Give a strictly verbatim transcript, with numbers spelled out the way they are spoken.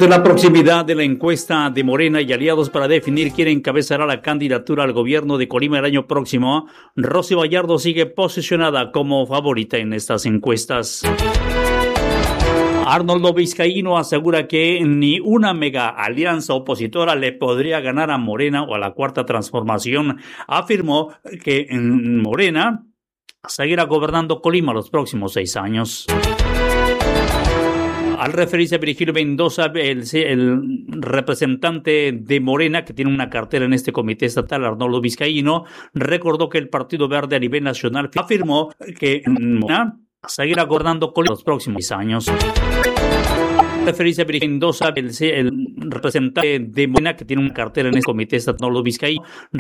Ante la proximidad de la encuesta de Morena y aliados para definir quién encabezará la candidatura al gobierno de Colima el año próximo, Rosy Vallardo sigue posicionada como favorita en estas encuestas. Arnoldo Vizcaíno asegura que ni una mega alianza opositora le podría ganar a Morena o a la Cuarta Transformación. Afirmó que Morena seguirá gobernando Colima los próximos seis años. Al referirse a Virgilio Mendoza, el, el representante de Morena, que tiene una cartera en este comité estatal, Arnoldo Vizcaíno, recordó que el Partido Verde a nivel nacional afirmó que Morena seguirá gobernando Colima los próximos seis años. Al referirse a Virgilio Mendoza, el, el representante de Morena, que tiene una cartera en este comité estatal, Arnoldo Vizcaíno,